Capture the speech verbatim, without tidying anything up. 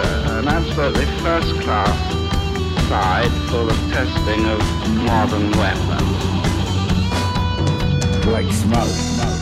uh, an absolutely first-class site for the testing of modern weapons. Like smoke.